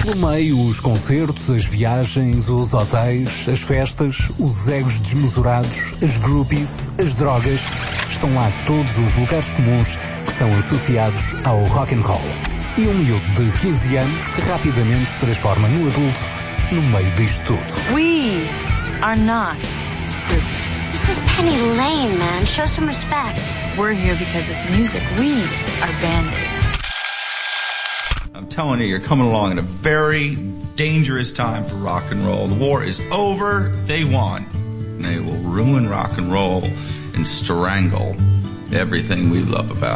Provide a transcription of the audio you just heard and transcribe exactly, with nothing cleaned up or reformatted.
Pelo meio, os concertos, as viagens, os hotéis, as festas, os egos desmesurados, as groupies, as drogas. Estão lá todos os lugares comuns que são associados ao rock and roll. E um miúdo de quinze anos que rapidamente se transforma no adulto no meio disto tudo. We are not groupies. This is Penny Lane, man. Show some respect. We're here because of the music. We are Band-Aids. I'm telling you, you're coming along at a very dangerous time for rock and roll. The war is over. They won. They will ruin rock and roll and strangle everything we love about it.